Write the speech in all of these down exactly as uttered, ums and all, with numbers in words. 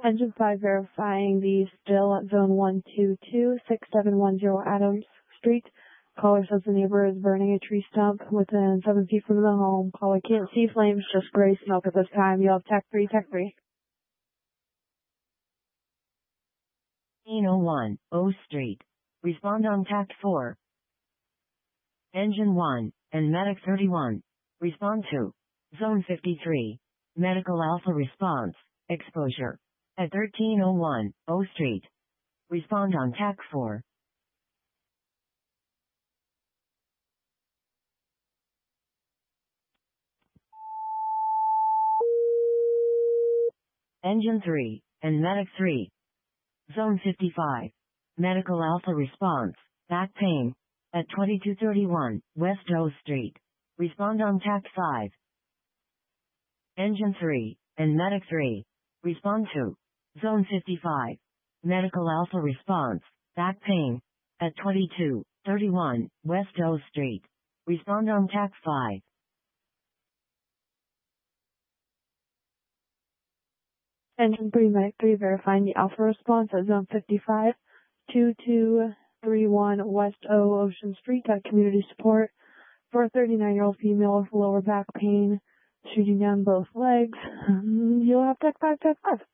Engine five verifying the still at zone one two two six seven one zero Adams Street. Caller says the neighbor is burning a tree stump within seven feet from the home. Caller can't see flames, just gray smoke at this time. You have tech three, tech three. fifteen oh one, O Street. Respond on tact four. Engine one, and Medic thirty-one. Respond to Zone fifty-three. Medical Alpha response. Exposure. At thirteen oh one, O Street. Respond on tact four. Engine three, and Medic three. Zone fifty-five. Medical Alpha response. Back pain. At twenty-two thirty-one, West O Street. Respond on tact five. Engine three, and Medic three. Respond to Zone fifty-five. Medical Alpha response. Back pain. At twenty-two thirty-one, West O Street. Respond on tact five. Engine three, Medic three verifying the Alpha response at zone fifty-five, two two three one West O Ocean Street. Got community support for a thirty-nine-year-old female with lower back pain, shooting down both legs. You'll have tech five, tech five.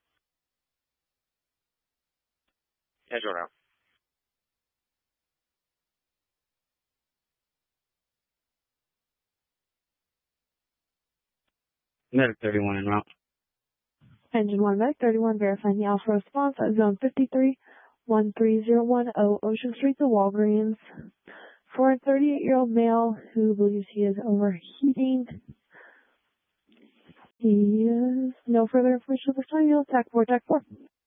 Yeah, Jordan. Medic thirty-one en route. Engine one, Medic thirty-one verifying the Alpha response at zone fifty-three, one three zero one zero Ocean Street, the Walgreens. For a thirty-eight-year-old male who believes he is overheating. He is no further information at this time. You'll tech four, tech four.